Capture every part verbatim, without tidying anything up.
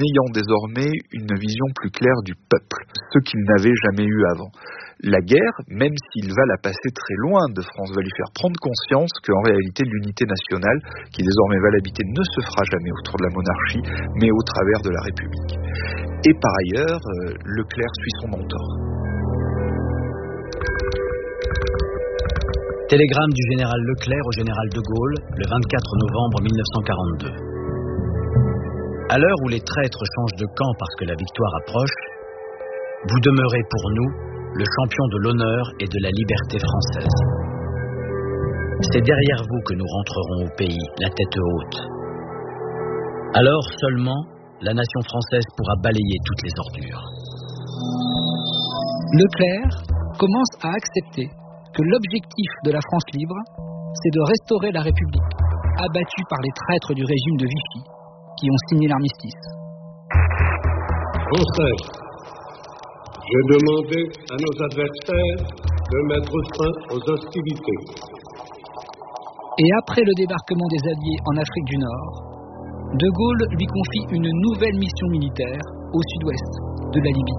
ayant désormais une vision plus claire du peuple, ce qu'il n'avait jamais eu avant. La guerre, même s'il va la passer très loin de France, va lui faire prendre conscience qu'en réalité l'unité nationale, qui désormais va l'habiter, ne se fera jamais autour de la monarchie, mais au travers de la République. Et par ailleurs, euh, Leclerc suit son mentor. Télégramme du général Leclerc au général de Gaulle, le vingt-quatre novembre mille neuf cent quarante-deux. À l'heure où les traîtres changent de camp parce que la victoire approche, vous demeurez pour nous le champion de l'honneur et de la liberté française. C'est derrière vous que nous rentrerons au pays, la tête haute. Alors seulement, la nation française pourra balayer toutes les ordures. Leclerc commence à accepter que l'objectif de la France libre, c'est de restaurer la République, abattue par les traîtres du régime de Vichy, qui ont signé l'armistice. Français, j'ai demandé à nos adversaires de mettre fin aux hostilités. Et après le débarquement des Alliés en Afrique du Nord, De Gaulle lui confie une nouvelle mission militaire au sud-ouest de la Libye.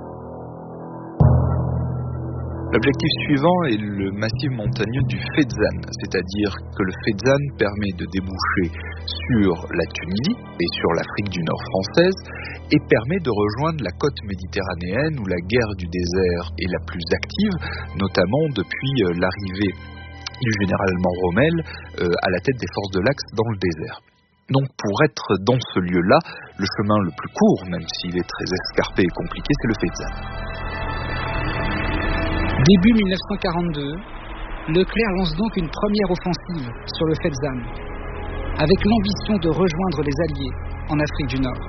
L'objectif suivant est le massif montagneux du Fezzan, c'est-à-dire que le Fezzan permet de déboucher sur la Tunisie et sur l'Afrique du Nord française et permet de rejoindre la côte méditerranéenne où la guerre du désert est la plus active, notamment depuis l'arrivée du général allemand Rommel à la tête des forces de l'Axe dans le désert. Donc pour être dans ce lieu-là, le chemin le plus court, même s'il est très escarpé et compliqué, c'est le Fezzan. Début mille neuf cent quarante-deux, Leclerc lance donc une première offensive sur le Fezzan, avec l'ambition de rejoindre les Alliés en Afrique du Nord.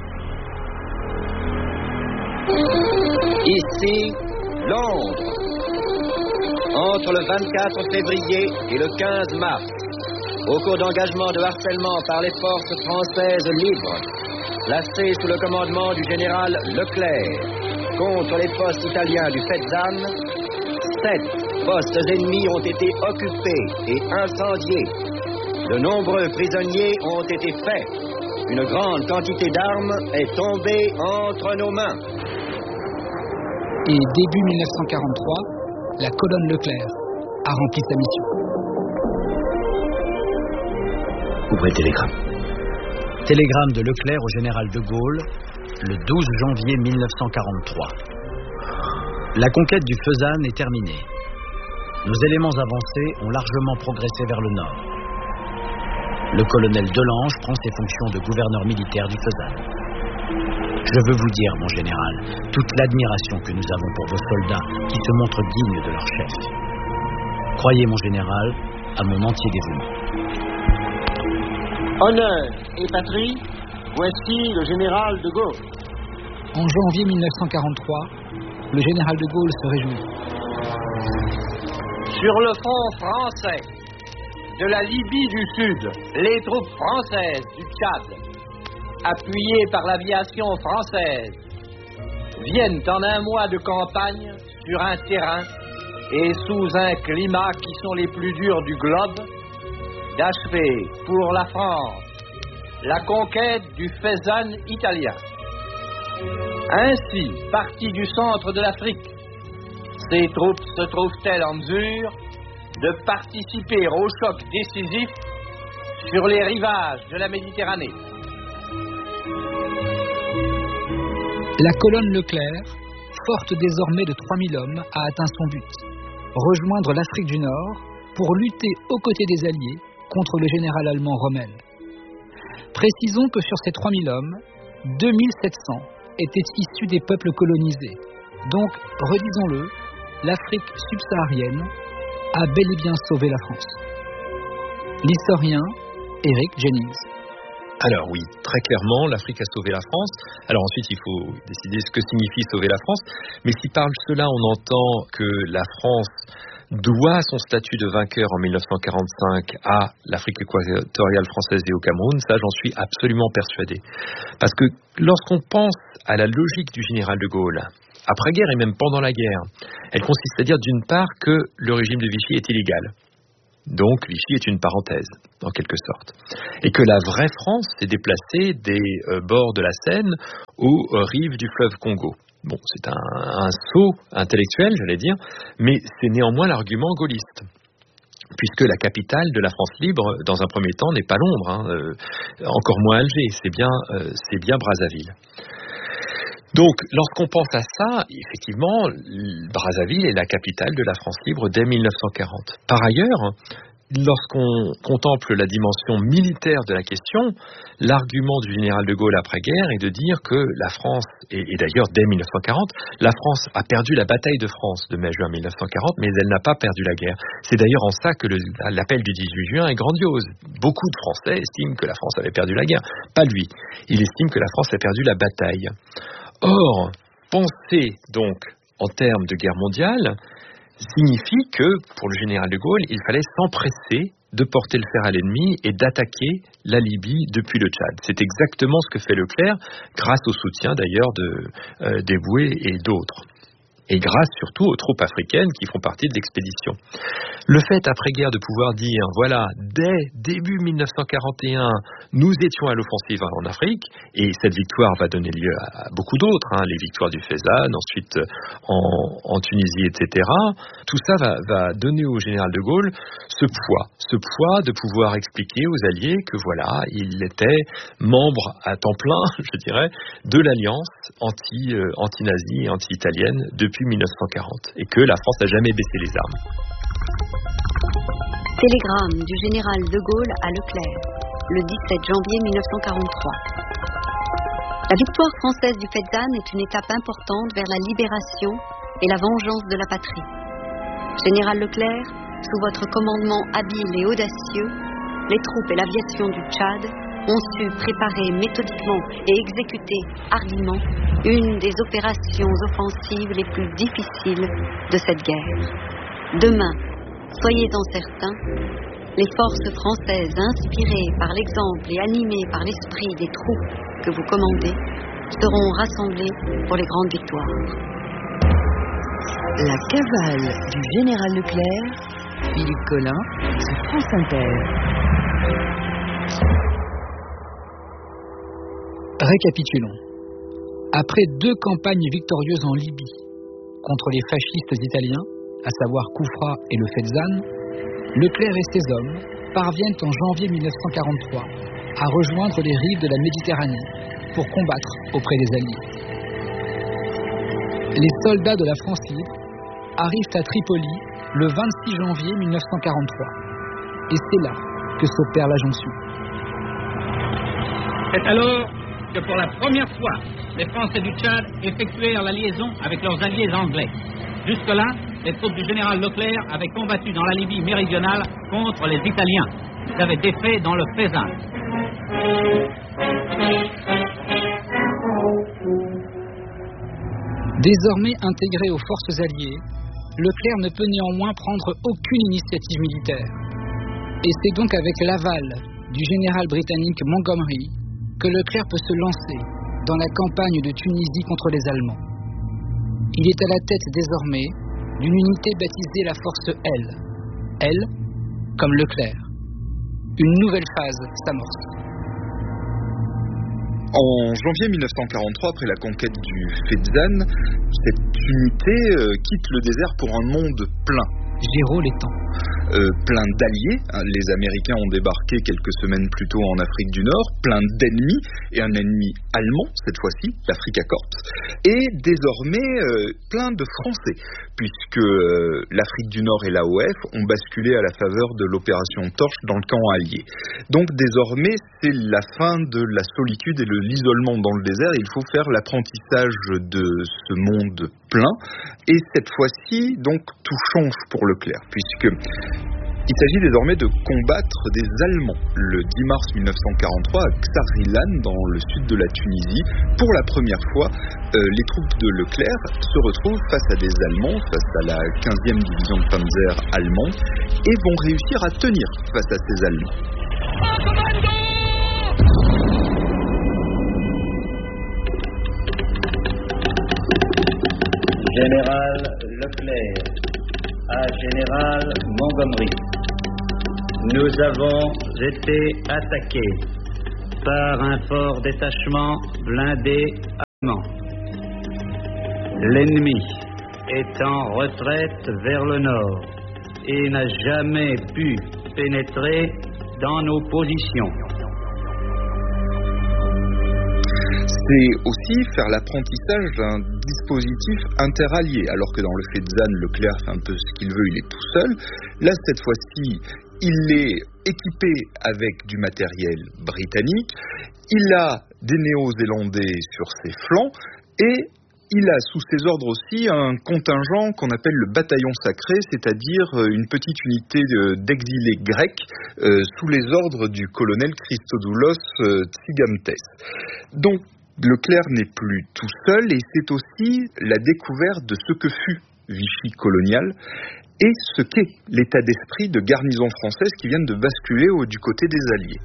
Ici, Londres. Entre le vingt-quatre février et le quinze mars, au cours d'engagement de harcèlement par les forces françaises libres, placées sous le commandement du général Leclerc, contre les postes italiens du Fezzan, sept postes ennemis ont été occupés et incendiés. De nombreux prisonniers ont été faits. Une grande quantité d'armes est tombée entre nos mains. Et début mille neuf cent quarante-trois, la colonne Leclerc a rempli sa mission. Ouvrez le télégramme. Télégramme de Leclerc au général de Gaulle, le douze janvier mille neuf cent quarante-trois. La conquête du Fezzan est terminée. Nos éléments avancés ont largement progressé vers le nord. Le colonel Delange prend ses fonctions de gouverneur militaire du Fezzan. Je veux vous dire, mon général, toute l'admiration que nous avons pour vos soldats qui se montrent dignes de leur chef. Croyez, mon général, à mon entier dévouement. Honneur et patrie, voici le général de Gaulle. En janvier mille neuf cent quarante-trois, le général de Gaulle se réjouit. Sur le front français, de la Libye du Sud, les troupes françaises du Tchad, appuyées par l'aviation française, viennent en un mois de campagne sur un terrain et sous un climat qui sont les plus durs du globe, d'achever pour la France la conquête du Fezzan italien. Ainsi, parties du centre de l'Afrique, ces troupes se trouvent-elles en mesure de participer au choc décisif sur les rivages de la Méditerranée. La colonne Leclerc, forte désormais de trois mille hommes, a atteint son but, rejoindre l'Afrique du Nord pour lutter aux côtés des Alliés contre le général allemand Rommel. Précisons que sur ces trois mille hommes, deux mille sept cents étaient issus des peuples colonisés. Donc, redisons-le, l'Afrique subsaharienne a bel et bien sauvé la France. L'historien Eric Jennings. Alors oui, très clairement, l'Afrique a sauvé la France. Alors ensuite, il faut décider ce que signifie sauver la France. Mais si par cela, on entend que la France doit son statut de vainqueur en mille neuf cent quarante-cinq à l'Afrique équatoriale française et au Cameroun, ça j'en suis absolument persuadé. Parce que lorsqu'on pense à la logique du général de Gaulle, après-guerre et même pendant la guerre, elle consiste à dire d'une part que le régime de Vichy est illégal. Donc Vichy est une parenthèse, en quelque sorte. Et que la vraie France s'est déplacée des euh, bords de la Seine aux euh, rives du fleuve Congo. Bon, c'est un, un saut intellectuel, j'allais dire, mais c'est néanmoins l'argument gaulliste. Puisque la capitale de la France libre, dans un premier temps, n'est pas Londres, hein, euh, encore moins Alger, c'est bien, euh, c'est bien Brazzaville. Donc, lorsqu'on pense à ça, effectivement, Brazzaville est la capitale de la France libre dès mille neuf cent quarante. Par ailleurs, lorsqu'on contemple la dimension militaire de la question, l'argument du général de Gaulle après-guerre est de dire que la France, et, et d'ailleurs dès mille neuf cent quarante, la France a perdu la bataille de France de mai-juin mille neuf cent quarante, mais elle n'a pas perdu la guerre. C'est d'ailleurs en ça que le, l'appel du dix-huit juin est grandiose. Beaucoup de Français estiment que la France avait perdu la guerre. Pas lui. Il estime que la France a perdu la bataille. Or, penser donc en termes de guerre mondiale signifie que, pour le général de Gaulle, il fallait s'empresser de porter le fer à l'ennemi et d'attaquer la Libye depuis le Tchad. C'est exactement ce que fait Leclerc, grâce au soutien d'ailleurs de euh, d'Eboué et d'autres. Et grâce surtout aux troupes africaines qui font partie de l'expédition. Le fait après-guerre de pouvoir dire, voilà, dès début mille neuf cent quarante et un, nous étions à l'offensive en Afrique, et cette victoire va donner lieu à beaucoup d'autres, hein, les victoires du Fezzan, ensuite en, en Tunisie, et cetera. Tout ça va, va donner au général de Gaulle ce poids, ce poids de pouvoir expliquer aux Alliés que voilà, il était membre à temps plein, je dirais, de l'alliance anti, euh, anti-nazie et anti-italienne depuis mille neuf cent quarante, et que la France n'a jamais baissé les armes. Télégramme du général de Gaulle à Leclerc, le dix-sept janvier mille neuf cent quarante-trois. La victoire française du Fezzan est une étape importante vers la libération et la vengeance de la patrie. Général Leclerc, sous votre commandement habile et audacieux, les troupes et l'aviation du Tchad ont su préparer méthodiquement et exécuter hardiment une des opérations offensives les plus difficiles de cette guerre. Demain, soyez-en certains, les forces françaises inspirées par l'exemple et animées par l'esprit des troupes que vous commandez seront rassemblées pour les grandes victoires. La cavale du général Leclerc, Philippe Collin, sur France Inter. Récapitulons. Après deux campagnes victorieuses en Libye contre les fascistes italiens, à savoir Koufra et le Fezzan, Leclerc et ses hommes parviennent en janvier mille neuf cent quarante-trois à rejoindre les rives de la Méditerranée pour combattre auprès des Alliés. Les soldats de la France libre arrivent à Tripoli le vingt-six janvier mille neuf cent quarante-trois. Et c'est là que s'opère la jonction. C'est alors que pour la première fois, les Français du Tchad effectuèrent la liaison avec leurs alliés anglais. Jusque-là, les troupes du général Leclerc avaient combattu dans la Libye méridionale contre les Italiens. Ils avaient défait dans le Fezzan. Désormais intégré aux forces alliées, Leclerc ne peut néanmoins prendre aucune initiative militaire. Et c'est donc avec l'aval du général britannique Montgomery que Leclerc peut se lancer dans la campagne de Tunisie contre les Allemands. Il est à la tête désormais d'une unité baptisée la Force L. L, comme Leclerc. Une nouvelle phase s'amorce. En janvier mille neuf cent quarante-trois, après la conquête du Fezzan, cette unité euh, quitte le désert pour un monde plein. Géraud l'étang. Euh, plein d'alliés, hein, les Américains ont débarqué quelques semaines plus tôt en Afrique du Nord, plein d'ennemis, et un ennemi allemand, cette fois-ci, l'Africa Korps, et désormais euh, plein de Français, puisque euh, l'Afrique du Nord et l'A O F ont basculé à la faveur de l'opération Torche dans le camp allié. Donc désormais, c'est la fin de la solitude et de l'isolement dans le désert, il faut faire l'apprentissage de ce monde plein, et cette fois-ci, donc, tout change pour Leclerc, puisque il s'agit désormais de combattre des Allemands. Le dix mars mille neuf cent quarante-trois, à Ksarilan, dans le sud de la Tunisie, pour la première fois, euh, les troupes de Leclerc se retrouvent face à des Allemands, face à la quinzième division de Panzer allemande, et vont réussir à tenir face à ces Allemands. Général Leclerc à Général Montgomery. Nous avons été attaqués par un fort détachement blindé allemand. L'ennemi est en retraite vers le nord et n'a jamais pu pénétrer dans nos positions. C'est aussi faire l'apprentissage d'un dispositif interallié, alors que dans le Fezzan, Leclerc fait un peu ce qu'il veut, il est tout seul. Là, cette fois-ci, il est équipé avec du matériel britannique, il a des Néo-Zélandais sur ses flancs, et il a sous ses ordres aussi un contingent qu'on appelle le bataillon sacré, c'est-à-dire une petite unité d'exilés grecs euh, sous les ordres du colonel Christodoulos euh, Tsigamtes. Donc, Leclerc n'est plus tout seul, et c'est aussi la découverte de ce que fut Vichy colonial et ce qu'est l'état d'esprit de garnison française qui viennent de basculer au, du côté des Alliés.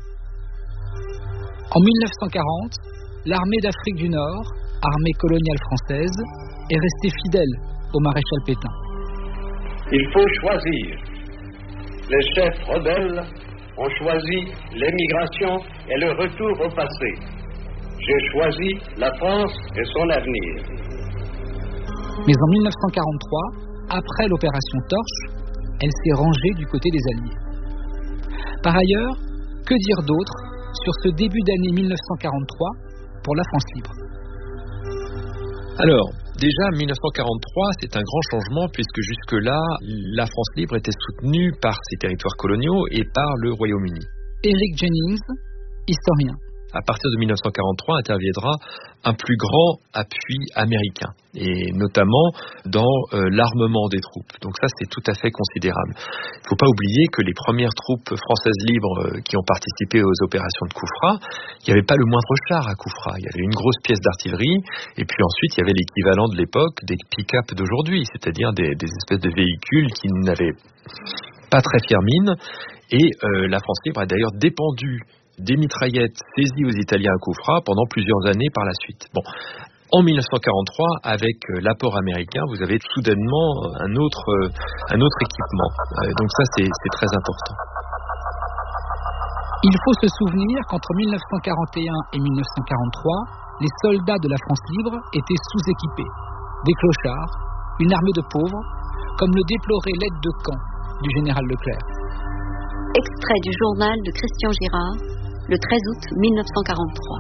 En mille neuf cent quarante, l'armée d'Afrique du Nord, armée coloniale française, est restée fidèle au maréchal Pétain. Il faut choisir. Les chefs rebelles ont choisi l'émigration et le retour au passé. J'ai choisi la France et son avenir. Mais en mille neuf cent quarante-trois, après l'opération Torche, elle s'est rangée du côté des Alliés. Par ailleurs, que dire d'autre sur ce début d'année mille neuf cent quarante-trois pour la France libre? Alors, déjà, mille neuf cent quarante-trois, c'est un grand changement puisque jusque-là, la France libre était soutenue par ses territoires coloniaux et par le Royaume-Uni. Eric Jennings, historien. À partir de mille neuf cent quarante-trois, interviendra un plus grand appui américain, et notamment dans euh, l'armement des troupes. Donc ça, c'est tout à fait considérable. Il ne faut pas oublier que les premières troupes françaises libres euh, qui ont participé aux opérations de Koufra, il n'y avait pas le moindre char à Koufra. Il y avait une grosse pièce d'artillerie, et puis ensuite, il y avait l'équivalent de l'époque des pick-up d'aujourd'hui, c'est-à-dire des, des espèces de véhicules qui n'avaient pas très fière mine. Et euh, la France libre a d'ailleurs dépendu des mitraillettes saisies aux Italiens à Koufra pendant plusieurs années par la suite. Bon, en mille neuf cent quarante-trois, avec l'apport américain, vous avez soudainement un autre, un autre équipement. Donc ça, c'est, c'est très important. Il faut se souvenir qu'entre mille neuf cent quarante et un et mille neuf cent quarante-trois, les soldats de la France libre étaient sous-équipés. Des clochards, une armée de pauvres, comme le déplorait l'aide de camp du général Leclerc. Extrait du journal de Christian Girard, le treize août mille neuf cent quarante-trois.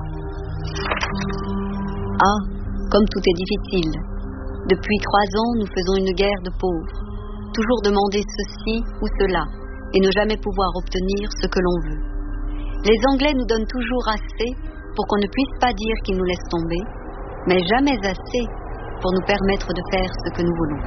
Ah, comme tout est difficile. Depuis trois ans, nous faisons une guerre de pauvres. Toujours demander ceci ou cela, et ne jamais pouvoir obtenir ce que l'on veut. Les Anglais nous donnent toujours assez pour qu'on ne puisse pas dire qu'ils nous laissent tomber, mais jamais assez pour nous permettre de faire ce que nous voulons.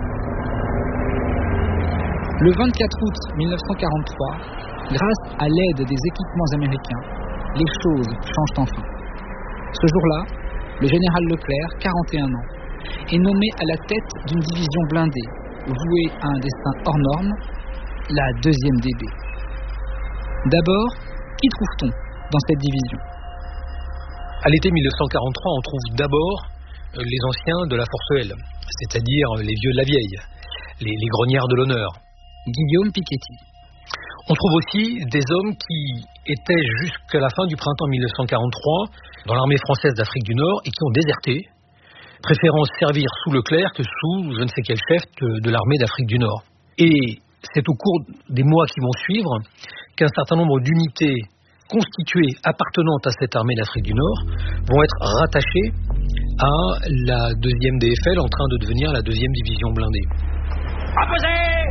Le vingt-quatre août mille neuf cent quarante-trois, grâce à l'aide des équipements américains, les choses changent enfin. Ce jour-là, le général Leclerc, quarante et un ans, est nommé à la tête d'une division blindée, vouée à un destin hors norme, la deuxième D B. D'abord, qui trouve-t-on dans cette division? À l'été mille neuf cent quarante-trois, on trouve d'abord les anciens de la Force L, c'est-à-dire les vieux de la vieille, les, les grognards de l'honneur. Guillaume Piketty. On trouve aussi des hommes qui étaient jusqu'à la fin du printemps mille neuf cent quarante-trois dans l'armée française d'Afrique du Nord et qui ont déserté, préférant servir sous Leclerc que sous je ne sais quel chef de, de l'armée d'Afrique du Nord. Et c'est au cours des mois qui vont suivre qu'un certain nombre d'unités constituées appartenant à cette armée d'Afrique du Nord vont être rattachées à la deuxième D F L en train de devenir la deuxième division blindée. Opposé!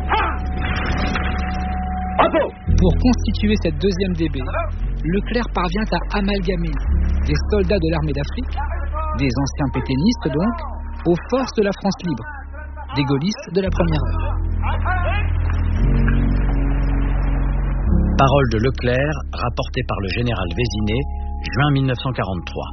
Pour constituer cette deuxième D B, Leclerc parvient à amalgamer des soldats de l'armée d'Afrique, des anciens pétainistes donc, aux forces de la France libre, des gaullistes de la première heure. Parole de Leclerc, rapportée par le général Vézinet, juin mille neuf cent quarante-trois.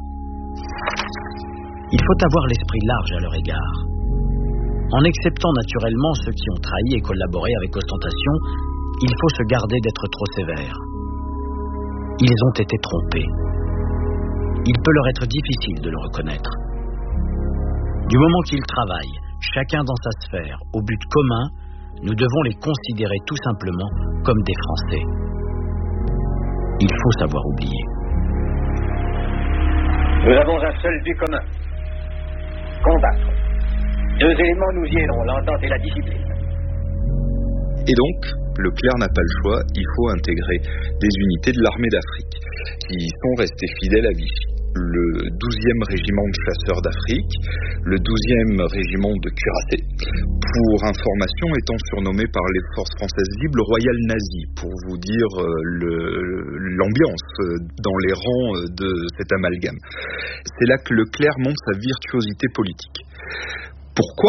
Il faut avoir l'esprit large à leur égard. En acceptant naturellement ceux qui ont trahi et collaboré avec ostentation, il faut se garder d'être trop sévère. Ils ont été trompés. Il peut leur être difficile de le reconnaître. Du moment qu'ils travaillent, chacun dans sa sphère, au but commun, nous devons les considérer tout simplement comme des Français. Il faut savoir oublier. Nous avons un seul but commun. Combattre. Deux éléments nous y aideront, l'entente et la discipline. Et donc, Leclerc n'a pas le choix, il faut intégrer des unités de l'armée d'Afrique qui sont restées fidèles à Vichy. Le douzième régiment de chasseurs d'Afrique, le douzième régiment de cuirassés, pour information étant surnommé par les forces françaises libres le Royal Nazi, pour vous dire le, l'ambiance dans les rangs de cet amalgame. C'est là que Leclerc montre sa virtuosité politique. Pourquoi ?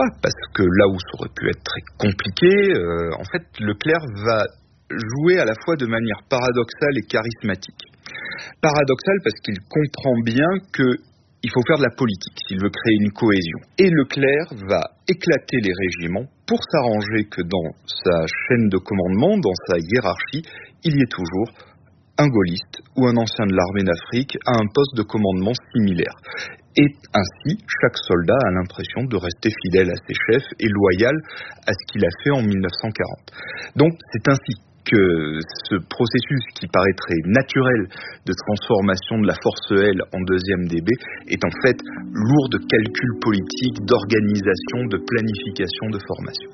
Parce que là où ça aurait pu être très compliqué, euh, en fait, Leclerc va jouer à la fois de manière paradoxale et charismatique. Paradoxal parce qu'il comprend bien qu'il faut faire de la politique s'il veut créer une cohésion. Et Leclerc va éclater les régiments pour s'arranger que dans sa chaîne de commandement, dans sa hiérarchie, il y ait toujours un gaulliste ou un ancien de l'armée d'Afrique à un poste de commandement similaire. Et ainsi, chaque soldat a l'impression de rester fidèle à ses chefs et loyal à ce qu'il a fait en mille neuf cent quarante. Donc c'est ainsi que ce processus qui paraîtrait naturel de transformation de la force L en deuxième D B est en fait lourd de calculs politiques, d'organisation, de planification, de formation.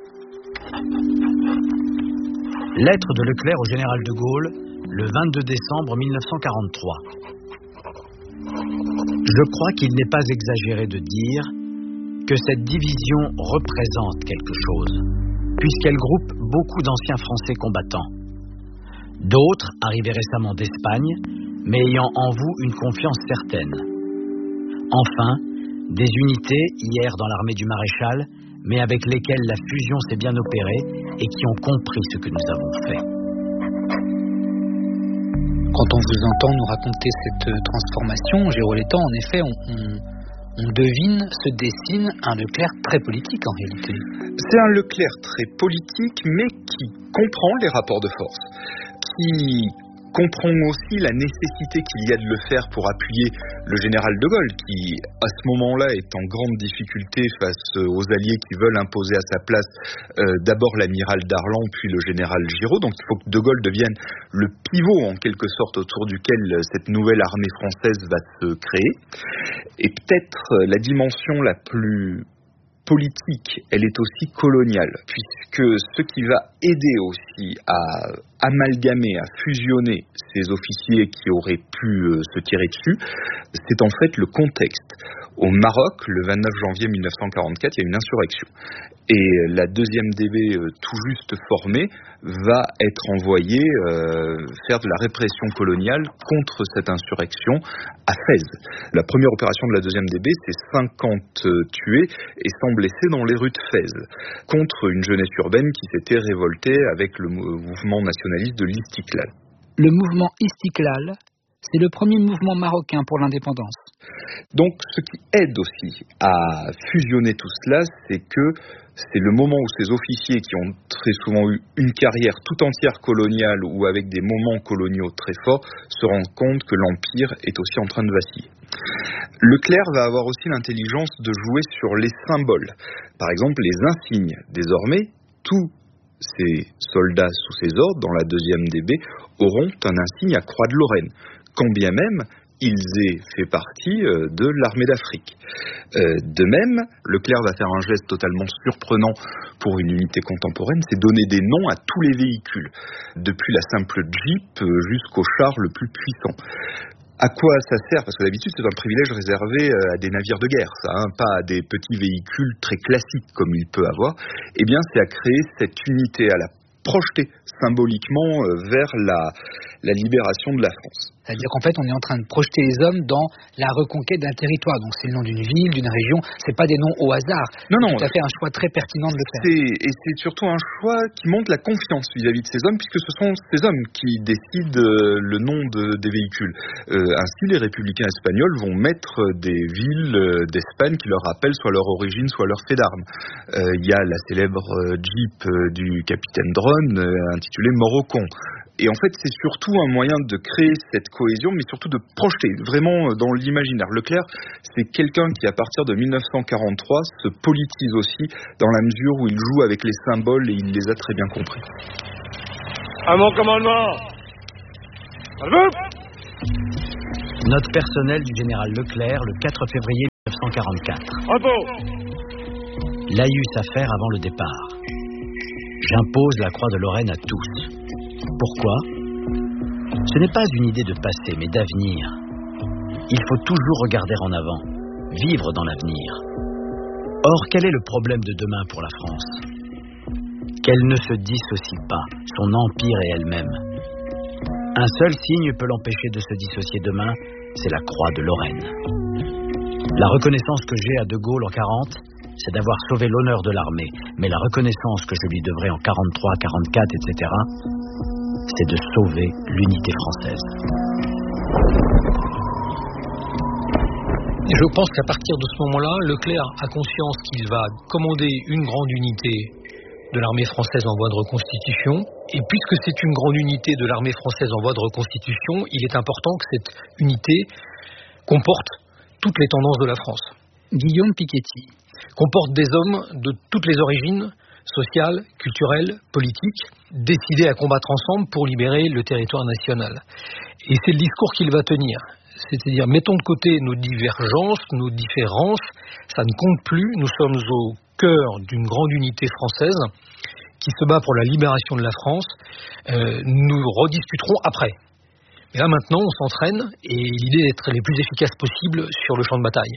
Lettre de Leclerc au général de Gaulle, le vingt-deux décembre mille neuf cent quarante-trois. Je crois qu'il n'est pas exagéré de dire que cette division représente quelque chose, puisqu'elle groupe beaucoup d'anciens Français combattants. D'autres, arrivés récemment d'Espagne, mais ayant en vous une confiance certaine. Enfin, des unités, hier dans l'armée du maréchal, mais avec lesquelles la fusion s'est bien opérée et qui ont compris ce que nous avons fait. Quand on vous entend nous raconter cette transformation, Gérolétan, en effet, on, on, on devine, se dessine un Leclerc très politique en réalité. C'est un Leclerc très politique, mais qui comprend les rapports de force, qui comprend aussi la nécessité qu'il y a de le faire pour appuyer le général de Gaulle, qui à ce moment-là est en grande difficulté face aux alliés qui veulent imposer à sa place euh, d'abord l'amiral Darlan, puis le général Giraud. Donc il faut que de Gaulle devienne le pivot en quelque sorte autour duquel cette nouvelle armée française va se créer. Et peut-être la dimension la plus politique, elle est aussi coloniale, puisque ce qui va aider aussi à amalgamer, à fusionner ces officiers qui auraient pu euh, se tirer dessus, c'est en fait le contexte. Au Maroc, le vingt-neuf janvier mille neuf cent quarante-quatre, il y a une insurrection. Et la deuxième D B, euh, tout juste formée, va être envoyée euh, faire de la répression coloniale contre cette insurrection à Fès. La première opération de la deuxième D B, c'est cinquante euh, tués et cent blessés dans les rues de Fès, contre une jeunesse urbaine qui s'était révoltée avec le mouvement nationaliste de l'Istiklal. Le mouvement Istiklal, c'est le premier mouvement marocain pour l'indépendance. Donc, ce qui aide aussi à fusionner tout cela, c'est que c'est le moment où ces officiers qui ont très souvent eu une carrière tout entière coloniale ou avec des moments coloniaux très forts se rendent compte que l'Empire est aussi en train de vaciller. Leclerc va avoir aussi l'intelligence de jouer sur les symboles. Par exemple, les insignes. Désormais, tous ces soldats sous ses ordres, dans la deuxième D B, auront un insigne à croix de Lorraine, quand bien même ils aient fait partie de l'armée d'Afrique. De même, Leclerc va faire un geste totalement surprenant pour une unité contemporaine, c'est donner des noms à tous les véhicules, depuis la simple Jeep jusqu'au char le plus puissant. À quoi ça sert ? Parce que d'habitude, c'est un privilège réservé à des navires de guerre, ça, hein, pas à des petits véhicules très classiques comme il peut avoir. Eh bien, c'est à créer cette unité, à la projeter symboliquement vers la, la libération de la France. C'est-à-dire qu'en fait, on est en train de projeter les hommes dans la reconquête d'un territoire. Donc, c'est le nom d'une ville, d'une région. C'est pas des noms au hasard. Non, non. C'est tout à fait un choix très pertinent de le faire. C'est, et c'est surtout un choix qui montre la confiance vis-à-vis de ces hommes, puisque ce sont ces hommes qui décident le nom de, des véhicules. Euh, ainsi, les républicains espagnols vont mettre des villes d'Espagne qui leur rappellent soit leur origine, soit leur fait d'armes. Il euh, y a la célèbre Jeep du capitaine Dron, euh, intitulée Morocon. Et en fait, c'est surtout un moyen de créer cette cohésion, mais surtout de projeter vraiment dans l'imaginaire. Leclerc, c'est quelqu'un qui, à partir de mille neuf cent quarante-trois, se politise aussi dans la mesure où il joue avec les symboles et il les a très bien compris. À mon commandement. Note personnelle du général Leclerc, le quatre février mille neuf cent quarante-quatre. Repos. Laïus à faire avant le départ. J'impose la croix de Lorraine à tous. Pourquoi ? Ce n'est pas une idée de passé, mais d'avenir. Il faut toujours regarder en avant, vivre dans l'avenir. Or, quel est le problème de demain pour la France ? Qu'elle ne se dissocie pas, son empire et elle-même. Un seul signe peut l'empêcher de se dissocier demain, c'est la croix de Lorraine. La reconnaissance que j'ai à De Gaulle en quarante, c'est d'avoir sauvé l'honneur de l'armée, mais la reconnaissance que je lui devrais en quarante-trois, quarante-quatre, et cetera, c'est de sauver l'unité française. Je pense qu'à partir de ce moment-là, Leclerc a conscience qu'il va commander une grande unité de l'armée française en voie de reconstitution. Et puisque c'est une grande unité de l'armée française en voie de reconstitution, il est important que cette unité comporte toutes les tendances de la France. Guillaume Piketty. Comporte des hommes de toutes les origines, sociales, culturelles, politiques, décidés à combattre ensemble pour libérer le territoire national. Et c'est le discours qu'il va tenir. C'est-à-dire, mettons de côté nos divergences, nos différences, ça ne compte plus, nous sommes au cœur d'une grande unité française qui se bat pour la libération de la France, euh, nous rediscuterons après. Mais là maintenant, on s'entraîne et l'idée est d'être les plus efficaces possibles sur le champ de bataille.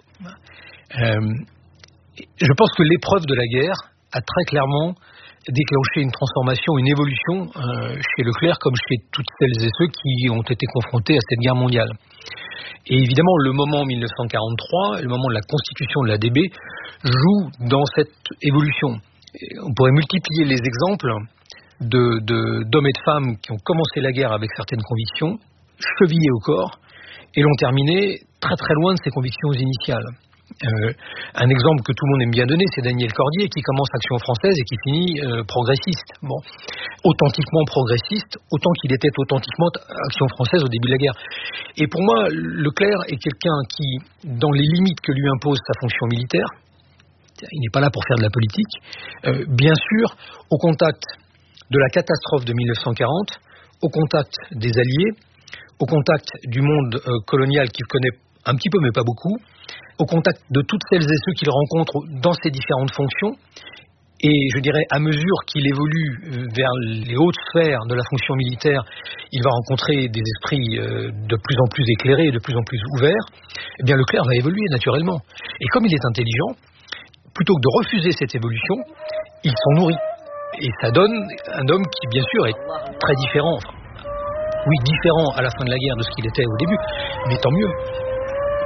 Euh, je pense que l'épreuve de la guerre a très clairement déclenché une transformation, une évolution euh, chez Leclerc comme chez toutes celles et ceux qui ont été confrontés à cette guerre mondiale. Et évidemment, le moment mille neuf cent quarante-trois, le moment de la constitution de l'A D B, joue dans cette évolution. Et on pourrait multiplier les exemples de, de, d'hommes et de femmes qui ont commencé la guerre avec certaines convictions, chevillés au corps, et l'ont terminé très très loin de ses convictions initiales. Euh, un exemple que tout le monde aime bien donner, c'est Daniel Cordier qui commence Action française et qui finit euh, progressiste. Bon, authentiquement progressiste, autant qu'il était authentiquement Action française au début de la guerre. Et pour moi, Leclerc est quelqu'un qui, dans les limites que lui impose sa fonction militaire, il n'est pas là pour faire de la politique, euh, bien sûr, au contact de la catastrophe de mille neuf cent quarante, au contact des Alliés, au contact du monde euh, colonial qu'il connaît un petit peu mais pas beaucoup, au contact de toutes celles et ceux qu'il rencontre dans ses différentes fonctions, et je dirais à mesure qu'il évolue vers les hautes sphères de la fonction militaire, il va rencontrer des esprits de plus en plus éclairés et de plus en plus ouverts, eh bien Leclerc va évoluer naturellement. Et comme il est intelligent, plutôt que de refuser cette évolution, il s'en nourrit. Et ça donne un homme qui bien sûr est très différent, enfin, oui différent à la fin de la guerre de ce qu'il était au début, mais tant mieux.